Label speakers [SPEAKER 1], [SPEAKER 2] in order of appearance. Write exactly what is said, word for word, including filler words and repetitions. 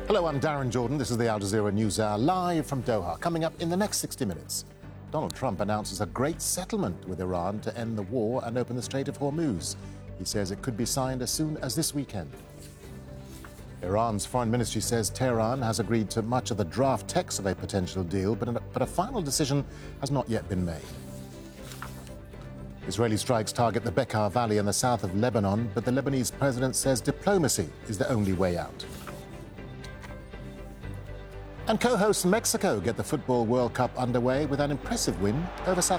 [SPEAKER 1] Hello, I'm Darren Jordan. This is the Al Jazeera News Hour, live from Doha. Coming up in the next sixty minutes, Donald Trump announces a great settlement with Iran to end the war and open the Strait of Hormuz. He says it could be signed as soon as this weekend. Iran's foreign ministry says Tehran has agreed to much of the draft text of a potential deal, but a, but a final decision has not yet been made. Israeli strikes target the Bekaa Valley in the south of Lebanon, but the Lebanese president says diplomacy is the only way out. And co-hosts Mexico get the Football World Cup underway with an impressive win over South